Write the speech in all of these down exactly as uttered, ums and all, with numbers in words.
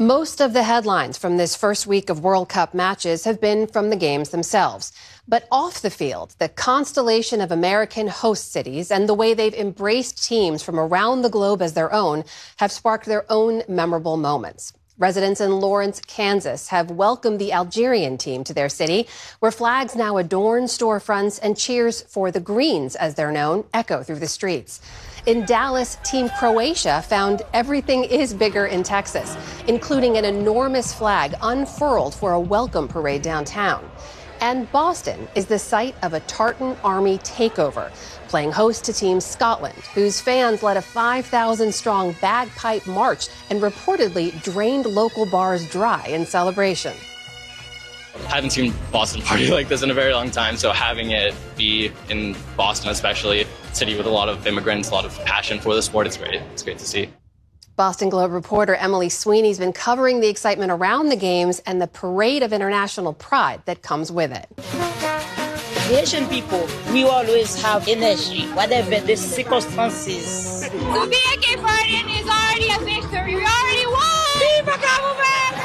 Most of the headlines from this first week of World Cup matches have been from the games themselves. But off the field, the constellation of American host cities and the way they've embraced teams from around the globe as their own have sparked their own memorable moments. Residents in Lawrence, Kansas have welcomed the Algerian team to their city, where flags now adorn storefronts and cheers for the Greens, as they're known, echo through the streets. In Dallas, Team Croatia found everything is bigger in Texas, including an enormous flag unfurled for a welcome parade downtown. And Boston is the site of a Tartan Army takeover, playing host to Team Scotland, whose fans led a five thousand strong bagpipe march and reportedly drained local bars dry in celebration. I haven't seen Boston party like this in a very long time, so having it be in Boston, especially, a city with a lot of immigrants, a lot of passion for the sport, it's great. It's great to see. Boston Globe reporter Emily Sweeney's been covering the excitement around the games and the parade of international pride that comes with it. Asian people, we always have energy, whatever the circumstances. To be a Cape Verdean is already a victory. We already won! Viva Cabo Verde!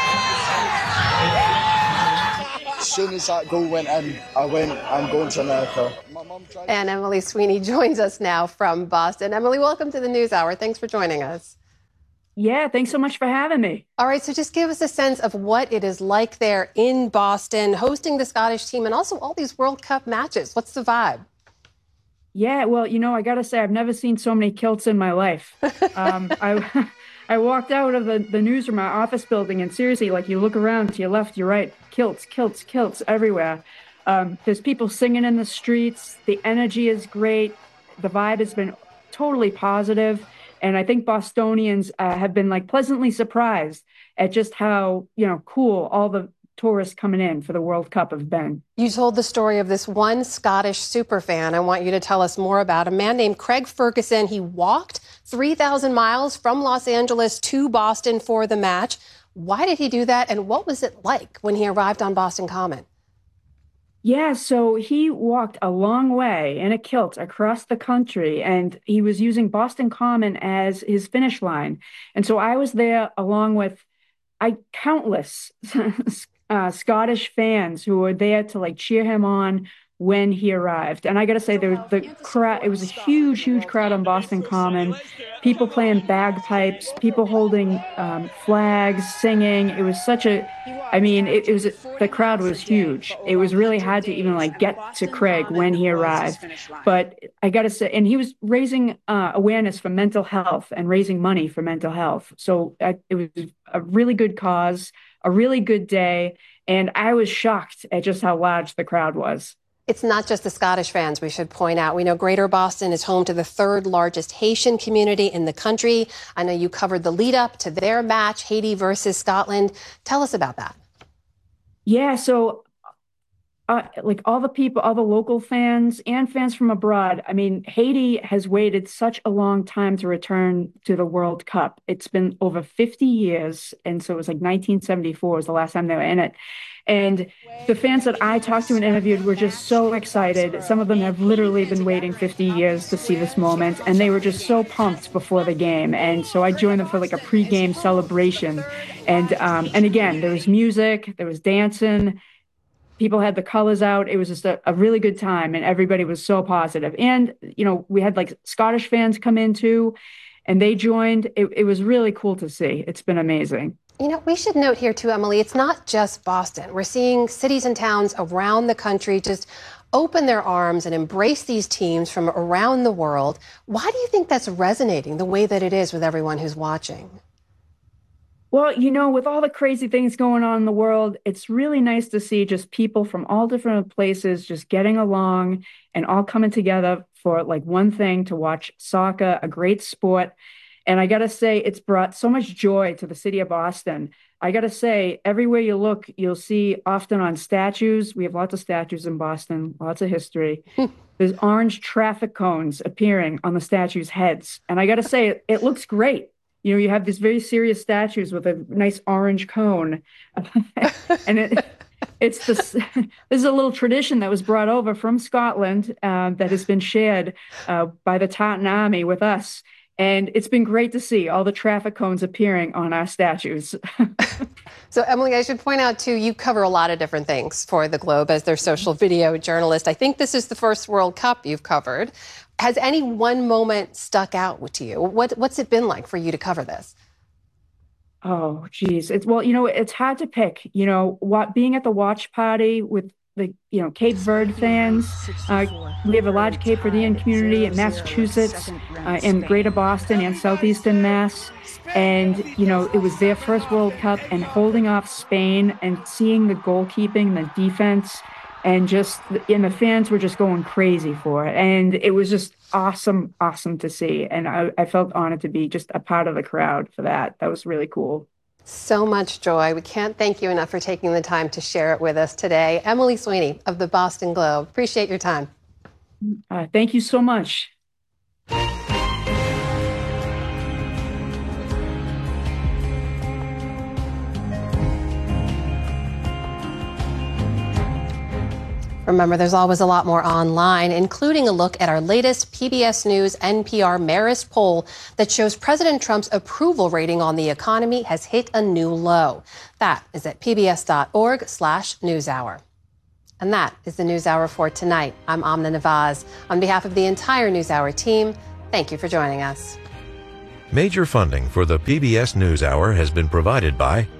As soon as that goal went in, I went, I'm going to America. And Emily Sweeney joins us now from Boston. Emily, welcome to the News Hour. Thanks for joining us. Yeah, thanks so much for having me. All right, so just give us a sense of what it is like there in Boston, hosting the Scottish team and also all these World Cup matches. What's the vibe? Yeah, well, you know, I got to say, I've never seen so many kilts in my life. Um, I I walked out of the, the newsroom, my office building, and seriously, like, you look around to your left, your right, kilts, kilts, kilts everywhere. Um, there's people singing in the streets. The energy is great. The vibe has been totally positive. And I think Bostonians uh, have been like pleasantly surprised at just how, you know, cool all the tourists coming in for the World Cup have been. You told the story of this one Scottish superfan. I want you to tell us more about a man named Craig Ferguson. He walked three thousand miles from Los Angeles to Boston for the match. Why did he do that? And what was it like when he arrived on Boston Common? Yeah, so he walked a long way in a kilt across the country, and he was using Boston Common as his finish line. And so I was there along with I countless uh, Scottish fans who were there to like cheer him on when he arrived. And I got to say, there was the crowd. It was a huge, huge crowd on Boston Common. People playing bagpipes, people holding um, flags, singing. It was such a, I mean, it, it was, the crowd was huge. It was really hard to even like get to Craig when he arrived. But I got to say, and he was raising uh, awareness for mental health and raising money for mental health. So uh, it was a really good cause, a really good day. And I was shocked at just how large the crowd was. It's not just the Scottish fans, we should point out. We know Greater Boston is home to the third largest Haitian community in the country. I know you covered the lead up to their match, Haiti versus Scotland. Tell us about that. Yeah, so uh, like all the people, all the local fans and fans from abroad. I mean, Haiti has waited such a long time to return to the World Cup. It's been over fifty years. And so it was like nineteen seventy-four was the last time they were in it. And the fans that I talked to and interviewed were just so excited. Some of them have literally been waiting fifty years to see this moment, and they were just so pumped before the game. And so I joined them for like a pregame celebration. And um, and again, there was music, there was dancing, people had the colors out. It was just a, a really good time, and everybody was so positive. And, you know, we had like Scottish fans come in too, and they joined. It, it was really cool to see. It's been amazing. You know, we should note here too, Emily, it's not just Boston. We're seeing cities and towns around the country just open their arms and embrace these teams from around the world. Why do you think that's resonating the way that it is with everyone who's watching? Well, you know, with all the crazy things going on in the world, it's really nice to see just people from all different places just getting along and all coming together for like one thing, to watch soccer, a great sport. And I got to say, it's brought so much joy to the city of Boston. I got to say, everywhere you look, you'll see often on statues. We have lots of statues in Boston, lots of history. There's orange traffic cones appearing on the statues' heads. And I got to say, it, it looks great. You know, you have these very serious statues with a nice orange cone. And it, it's this, this is a little tradition that was brought over from Scotland uh, that has been shared uh, by the Tartan Army with us. And it's been great to see all the traffic cones appearing on our statues. So, Emily, I should point out, too, you cover a lot of different things for the Globe as their social video journalist. I think this is the first World Cup you've covered. Has any one moment stuck out to you? What, what's it been like for you to cover this? Oh, geez. It's, well, you know, it's hard to pick. You know, what being at the watch party with the, you know, Cape Verde fans. Uh, we have a large Cape Verdean community in Massachusetts, uh, in Greater Boston and Southeastern Mass. And, you know, it was their first World Cup, and holding off Spain and seeing the goalkeeping, the defense, and just, and the fans were just going crazy for it. And it was just awesome, awesome to see. And I, I felt honored to be just a part of the crowd for that. That was really cool. So much joy. We can't thank you enough for taking the time to share it with us today. Emily Sweeney of the Boston Globe, appreciate your time. Uh, thank you so much. Remember, there's always a lot more online, including a look at our latest P B S News N P R Marist poll that shows President Trump's approval rating on the economy has hit a new low. That is at pbs.org slash newshour. And that is the NewsHour for tonight. I'm Amna Nawaz. On behalf of the entire NewsHour team, thank you for joining us. Major funding for the P B S NewsHour has been provided by